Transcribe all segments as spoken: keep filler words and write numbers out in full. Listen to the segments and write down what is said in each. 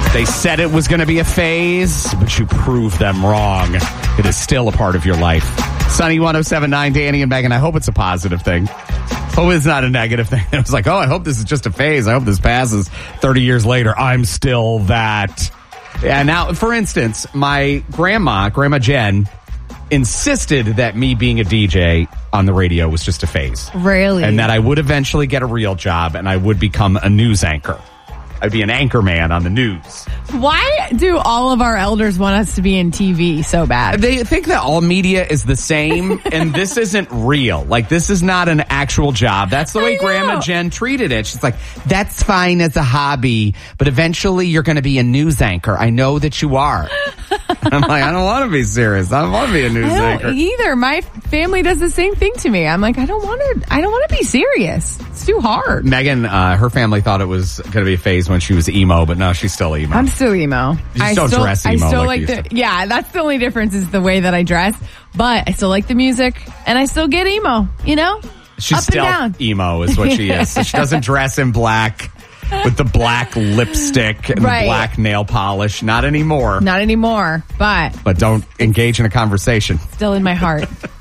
They said it was going to be a phase, but you proved them wrong. It is still a part of your life. Sunny one oh seven point nine, Danny and Megan. I hope it's a positive thing. Hope it's not a negative thing. It was like, oh, I hope this is just a phase. I hope this passes. thirty years later, I'm still that. Yeah, now, for instance, my grandma, Grandma Jen, insisted that me being a D J on the radio was just a phase. Really? And that I would eventually get a real job and I would become a news anchor. I'd be an anchor man on the news. Why do all of our elders want us to be in T V so bad? They think that all media is the same, and this isn't real. Like, this is not an actual job. That's the way Grandma Jen treated it. She's like, that's fine as a hobby, but eventually you're going to be a news anchor. I know that you are. I'm like, I don't want to be serious. I don't want to be a news I don't anchor. either. My family does the same thing to me. I'm like, I don't want to. I don't want to be serious. It's too hard. Megan, uh, her family thought it was going to be a phase when she was emo, but no, she's still emo. I'm still emo. You just I don't still, dress emo I still like like, you the. Yeah, that's the only difference is the way that I dress. But I still like the music, and I still get emo. You know, She's up still and down. emo, is what she is. So she doesn't dress in black with the black lipstick and Right. the black nail polish. Not anymore. Not anymore, but But don't engage in a conversation. still in my heart.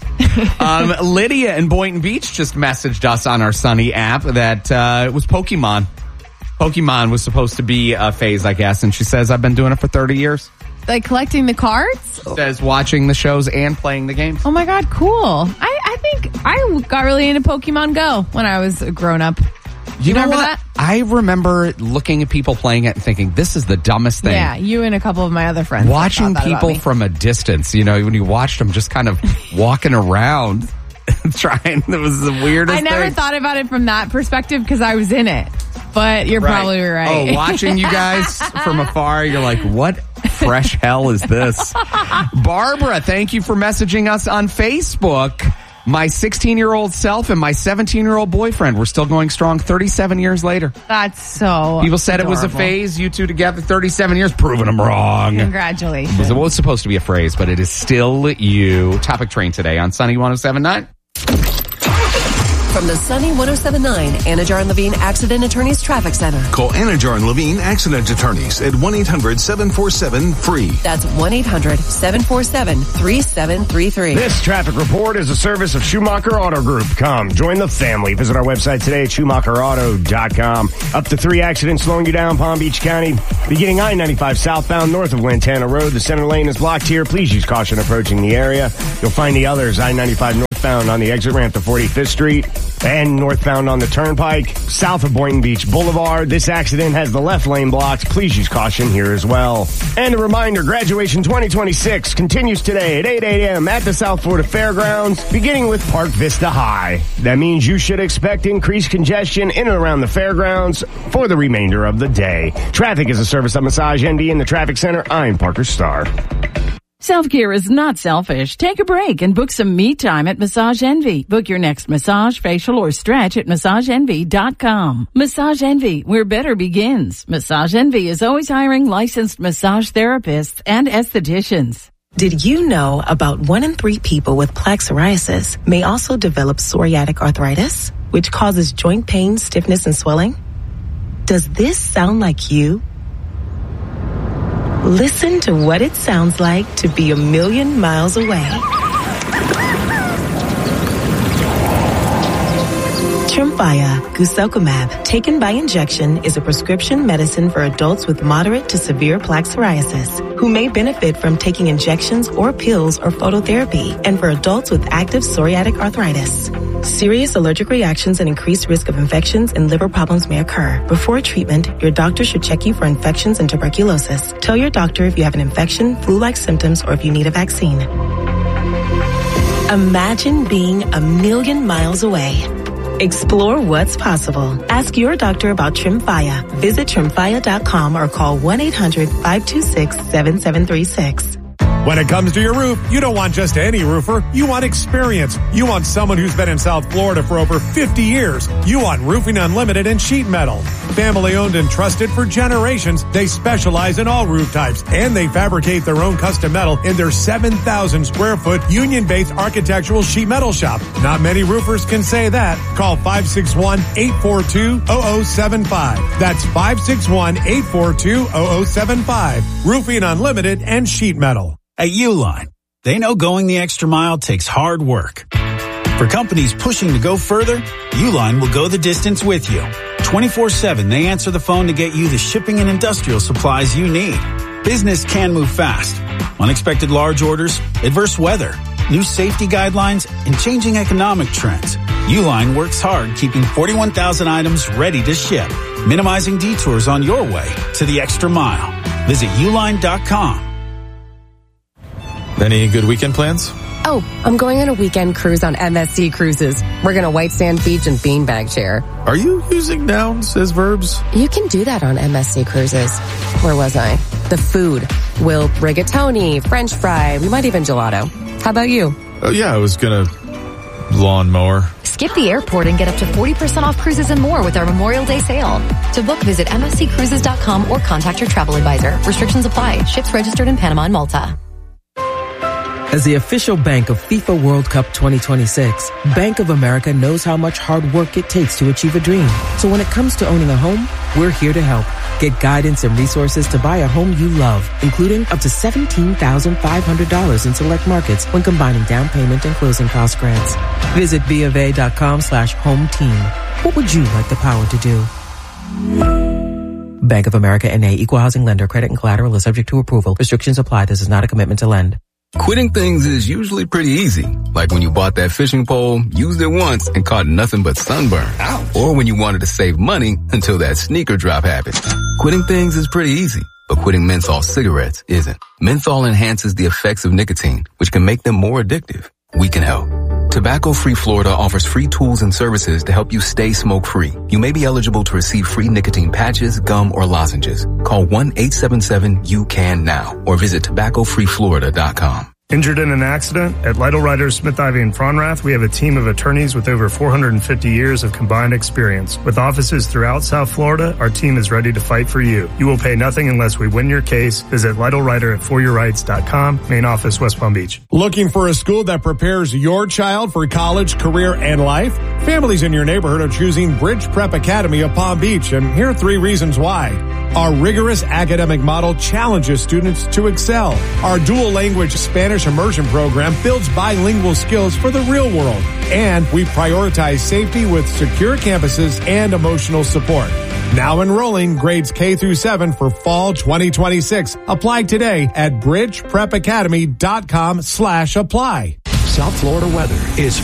um, Lydia in Boynton Beach just messaged us on our Sunny app that uh, it was Pokemon. Pokemon was supposed to be a phase, I guess, and she says, I've been doing it for thirty years. Like collecting the cards? Says watching the shows and playing the games. Oh my God, cool. I, I think I got really into Pokemon Go when I was a grown up. You know remember what? that? I remember looking at people playing it and thinking, this is the dumbest thing. Yeah, you and a couple of my other friends. Watching thought that about people me. from a distance, you know, when you watched them just kind of walking around, trying, it was the weirdest I never thing. thought about it from that perspective because I was in it. But you're Right. probably right. Oh, watching you guys from afar, you're like, what fresh hell is this? Barbara, thank you for messaging us on Facebook. My sixteen-year-old self and my seventeen-year-old boyfriend, we're still going strong thirty-seven years later. That's so People said it was a adorable. phase. You two together, thirty-seven years, proving them wrong. Congratulations. It was supposed to be a phrase, but it is still you. Topic train today on Sunny one oh seven point nine. From the Sunny one oh seven point nine Anajar and Levine Accident Attorneys Traffic Center. Call Anajar and Levine Accident Attorneys at one eight hundred seven four seven free. That's one eight hundred seven four seven three seven three three. This traffic report is a service of Schumacher Auto Group. Come, join the family. Visit our website today at schumacher auto dot com. Up to three accidents slowing you down, Palm Beach County. Beginning I ninety-five southbound north of Lantana Road. The center lane is blocked here. Please use caution approaching the area. You'll find the others I ninety-five northbound on the exit ramp to forty-fifth Street. And northbound on the Turnpike, south of Boynton Beach Boulevard. This accident has the left lane blocked. Please use caution here as well. And a reminder, graduation twenty twenty-six continues today at eight a.m. at the South Florida Fairgrounds, beginning with Park Vista High. That means you should expect increased congestion in and around the fairgrounds for the remainder of the day. Traffic is a service of Massage Envy in the Traffic Center. I'm Parker Starr. Self-care is not selfish. Take a break and book some me time at Massage Envy. Book your next massage, facial, or stretch at massage envy dot com. Massage Envy, where better begins. Massage Envy is always hiring licensed massage therapists and estheticians. Did you know about one in three people with plaque psoriasis may also develop psoriatic arthritis, which causes joint pain, stiffness, and swelling? Does this sound like you? Listen to what it sounds like to be a million miles away. Tremfya guselkumab, taken by injection, is a prescription medicine for adults with moderate to severe plaque psoriasis who may benefit from taking injections or pills or phototherapy, and for adults with active psoriatic arthritis. Serious allergic reactions and increased risk of infections and liver problems may occur. Before treatment, your doctor should check you for infections and tuberculosis. Tell your doctor if you have an infection, flu-like symptoms, or if you need a vaccine. Imagine being a million miles away. Explore what's possible. Ask your doctor about Tremfya. Visit tremfya dot com or call one eight hundred five two six seven seven three six. When it comes to your roof, you don't want just any roofer. You want experience. You want someone who's been in South Florida for over fifty years. You want Roofing Unlimited and Sheet Metal. Family owned and trusted for generations, they specialize in all roof types, and they fabricate their own custom metal in their seven thousand square foot union-based architectural sheet metal shop. Not many roofers can say that. Call five six one, eight four two, zero zero seven five. That's five six one, eight four two, zero zero seven five. Roofing Unlimited and Sheet Metal. At Uline, they know going the extra mile takes hard work. For companies pushing to go further, Uline will go the distance with you. twenty-four seven, they answer the phone to get you the shipping and industrial supplies you need. Business can move fast. Unexpected large orders, adverse weather, new safety guidelines, and changing economic trends. Uline works hard keeping forty-one thousand items ready to ship, minimizing detours on your way to the extra mile. Visit uline dot com. Any good weekend plans? Oh, I'm going on a weekend cruise on M S C Cruises. We're going to White Sand Beach and Beanbag Chair. Are you using nouns as verbs? You can do that on M S C Cruises. Where was I? The food. We'll rigatoni, French fry, we might even gelato. How about you? Oh, yeah, I was going to lawnmower. Skip the airport and get up to forty percent off cruises and more with our Memorial Day sale. To book, visit M S C cruises dot com or contact your travel advisor. Restrictions apply. Ships registered in Panama and Malta. As the official bank of FIFA World Cup twenty twenty-six, Bank of America knows how much hard work it takes to achieve a dream. So when it comes to owning a home, we're here to help. Get guidance and resources to buy a home you love, including up to seventeen thousand five hundred dollars in select markets when combining down payment and closing cost grants. Visit bofa.com slash home team. What would you like the power to do? Bank of America N A, Equal Housing Lender. Credit and collateral is subject to approval. Restrictions apply. This is not a commitment to lend. Quitting things is usually pretty easy. Like when you bought that fishing pole, used it once, and caught nothing but sunburn. Ouch. Or when you wanted to save money until that sneaker drop happened. Quitting things is pretty easy, but quitting menthol cigarettes isn't. Menthol enhances the effects of nicotine, which can make them more addictive. We can help. Tobacco-Free Florida offers free tools and services to help you stay smoke-free. You may be eligible to receive free nicotine patches, gum, or lozenges. Call one eight seven seven, U C A N now or visit tobacco free florida dot com. Injured in an accident? At Lytle Writers, Smith, Ivy, and Fronrath, we have a team of attorneys with over four hundred fifty years of combined experience. With offices throughout South Florida, our team is ready to fight for you. You will pay nothing unless we win your case. Visit Lytle Writer at for your rights dot com, main office, West Palm Beach. Looking for a school that prepares your child for college, career, and life? Families in your neighborhood are choosing Bridge Prep Academy of Palm Beach, and here are three reasons why. Our rigorous academic model challenges students to excel. Our dual language Spanish immersion program builds bilingual skills for the real world. And we prioritize safety with secure campuses and emotional support. Now enrolling grades K through seven for fall twenty twenty-six. Apply today at bridge prep academy dot com slash apply. South Florida weather is